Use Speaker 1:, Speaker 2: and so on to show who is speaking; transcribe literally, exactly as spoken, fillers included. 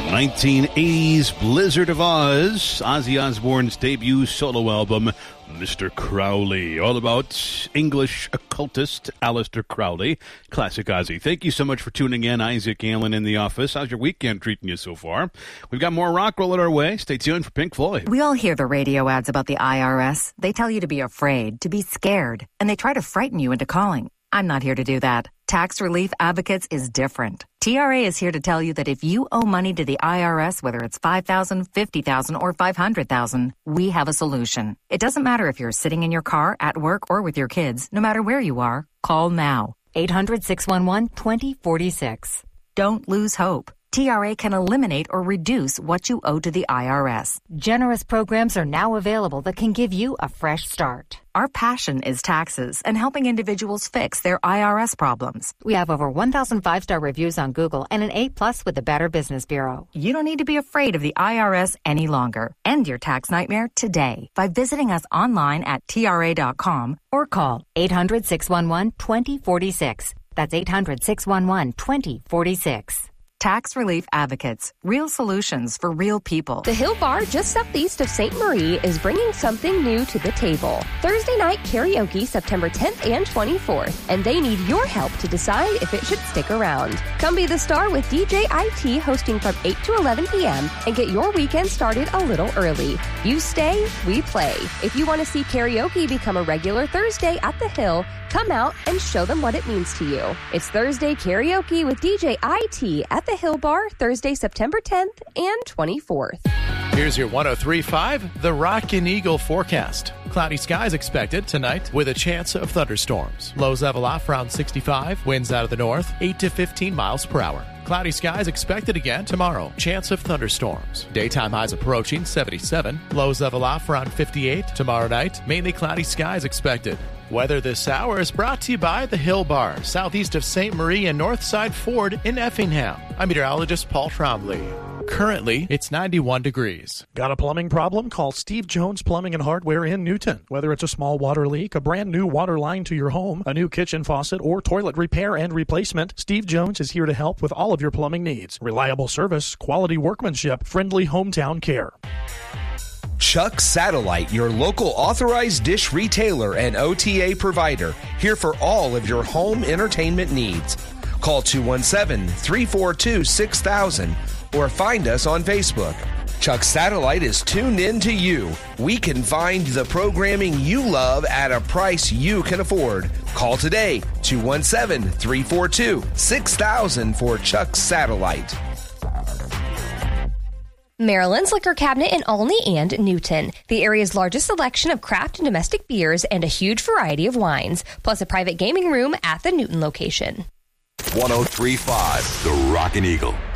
Speaker 1: From nineteen eighties Blizzard of Oz, Ozzy Osbourne's debut solo album, Mister Crowley, all about English occultist Aleister Crowley. Classic Ozzy. Thank you so much for tuning in. Isaac Allen in the office. How's your weekend treating you so far? We've got more rock rolling our way. Stay tuned for Pink Floyd.
Speaker 2: We all hear the radio ads about the I R S. They tell you to be afraid, to be scared, and they try to frighten you into calling. I'm not here to do that. Tax Relief Advocates is different. T R A is here to tell you that if you owe money to the I R S, whether it's five thousand dollars, fifty thousand dollars, or five hundred thousand dollars, we have a solution. It doesn't matter if you're sitting in your car, at work, or with your kids. No matter where you are, call now. eight hundred, six one one, two zero four six. Don't lose hope. T R A can eliminate or reduce what you owe to the I R S.
Speaker 3: Generous programs are now available that can give you a fresh start.
Speaker 2: Our passion is taxes and helping individuals fix their I R S problems.
Speaker 3: We have over one thousand five-star reviews on Google and an A plus with the Better Business Bureau.
Speaker 2: You don't need to be afraid of the I R S any longer. End your tax nightmare today by visiting us online at T R A dot com or call
Speaker 3: eight hundred, six one one, two zero four six. That's eight hundred, six one one, two zero four six.
Speaker 2: Tax Relief Advocates. Real solutions for real people.
Speaker 4: The Hill Bar just southeast of Saint Marie is bringing something new to the table. Thursday night karaoke September tenth and twenty-fourth, and they need your help to decide if it should stick around. Come be the star with D J I T hosting from eight to eleven p.m. and get your weekend started a little early. You stay, we play. If you want to see karaoke become a regular Thursday at the Hill, come out and show them what it means to you. It's Thursday karaoke with D J I T at the Hill Bar, Thursday, September tenth and twenty-fourth.
Speaker 5: Here's your one oh three point five, the Rock and Eagle forecast. Cloudy skies expected tonight with a chance of thunderstorms. Lows level off around sixty-five, winds out of the north, eight to fifteen miles per hour. Cloudy skies expected again tomorrow. Chance of thunderstorms. Daytime highs approaching seventy-seven. Lows level off around fifty-eight. Tomorrow night, mainly cloudy skies expected. Weather this hour is brought to you by the Hill Bar, southeast of Saint Marie and Northside Ford in Effingham. I'm meteorologist Paul Trombley. Currently, it's ninety-one degrees.
Speaker 6: Got a plumbing problem? Call Steve Jones Plumbing and Hardware in Newton. Whether it's a small water leak, a brand new water line to your home, a new kitchen faucet, or toilet repair and replacement, Steve Jones is here to help with all of your plumbing needs. Reliable service, quality workmanship, friendly hometown care.
Speaker 7: Chuck Satellite, your local authorized dish retailer and O T A provider, here for all of your home entertainment needs. Call two one seven, three four two, six thousand or find us on Facebook. Chuck Satellite is tuned in to you. We can find the programming you love at a price you can afford. Call today, two one seven, three four two, six thousand for Chuck Satellite.
Speaker 4: Maryland's Liquor Cabinet in Olney and Newton. The area's largest selection of craft and domestic beers and a huge variety of wines, plus a private gaming room at the Newton location.
Speaker 8: one oh three point five, The Rockin' Eagle.